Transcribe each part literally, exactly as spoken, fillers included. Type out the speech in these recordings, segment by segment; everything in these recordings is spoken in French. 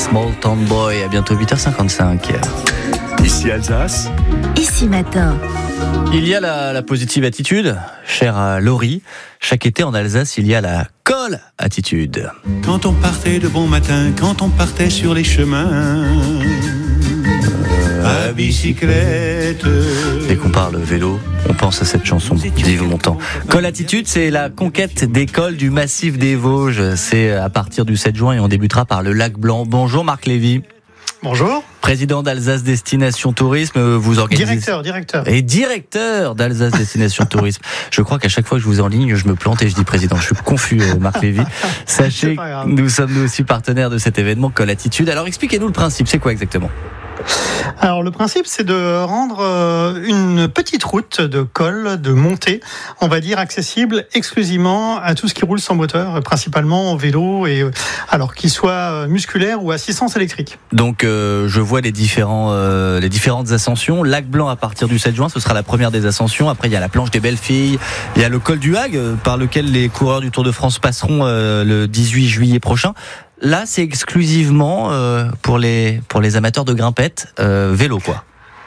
Small Town Boy, à bientôt huit heures cinquante-cinq. Ici Alsace. Ici Matin. Il y a la, la positive attitude, chère Laurie. Chaque été en Alsace, il y a la colle attitude. Quand on partait de bon matin, quand on partait sur les chemins à bicyclette. Dès qu'on parle vélo, on pense à cette chanson d'Yves Montand. Colle attitude, c'est la conquête des cols du massif des Vosges. C'est à partir du sept juin et on débutera par le Lac Blanc. Bonjour Marc Lévy. Bonjour. Président d'Alsace Destination Tourisme, vous organisez... Directeur, directeur. Et directeur d'Alsace Destination Tourisme. Je crois qu'à chaque fois que je vous ai en ligne, je me plante et je dis président. Je suis confus, Marc Lévy. Sachez que nous sommes nous aussi partenaires de cet événement Colle Attitude. Alors expliquez-nous le principe, c'est quoi exactement ? Alors le principe, c'est de rendre une petite route de col, de montée, on va dire accessible exclusivement à tout ce qui roule sans moteur, principalement en vélo, et alors qu'il soit musculaire ou assistance électrique. Donc euh, je vois les différents euh, les différentes ascensions. Lac Blanc à partir du sept juin, ce sera la première des ascensions. Après il y a la planche des Belles Filles, il y a le col du Hague euh, par lequel les coureurs du Tour de France passeront euh, le dix-huit juillet prochain. Là, c'est exclusivement euh, pour les pour les amateurs de grimpettes euh, vélo, quoi.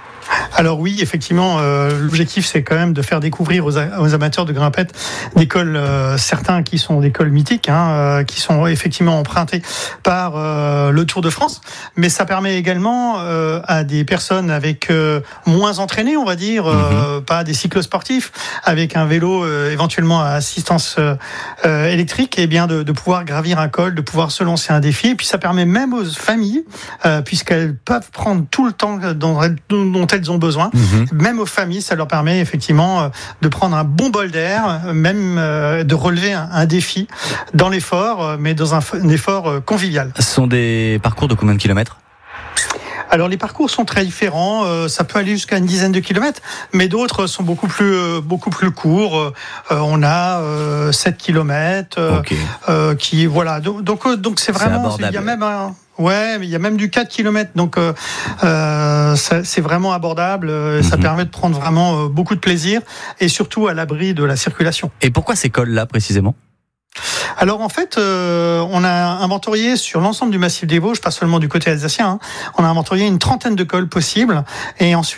Alors oui, effectivement, euh, l'objectif c'est quand même de faire découvrir aux, a- aux amateurs de grimpettes des cols, euh, certains qui sont des cols mythiques, hein, euh, qui sont effectivement empruntés par euh, le Tour de France, mais ça permet également euh, à des personnes avec euh, moins entraînées, on va dire, euh, mm-hmm. pas des cyclosportifs, avec un vélo euh, éventuellement à assistance euh, euh, électrique, et bien de, de pouvoir gravir un col, de pouvoir se lancer un défi, et puis ça permet même aux familles, euh, puisqu'elles peuvent prendre tout le temps dont, dont elles ont besoin. Mmh. Même aux familles, ça leur permet effectivement de prendre un bon bol d'air, même de relever un, un défi dans l'effort, mais dans un, un effort convivial. Ce sont des parcours de combien de kilomètres ? Alors les parcours sont très différents, euh, ça peut aller jusqu'à une dizaine de kilomètres, mais d'autres sont beaucoup plus euh, beaucoup plus courts. Euh, on a euh, sept kilomètres, euh, okay. euh, qui voilà. Donc donc donc c'est vraiment, il y a même un Ouais, mais il y a même du quatre kilomètres, donc euh, euh, ça, c'est vraiment abordable. Euh, mm-hmm. Ça permet de prendre vraiment euh, beaucoup de plaisir et surtout à l'abri de la circulation. Et pourquoi ces cols-là précisément ? Alors en fait, euh, on a inventorié sur l'ensemble du massif des Vosges, pas seulement du côté alsacien, hein, on a inventorié une trentaine de cols possibles, et ensuite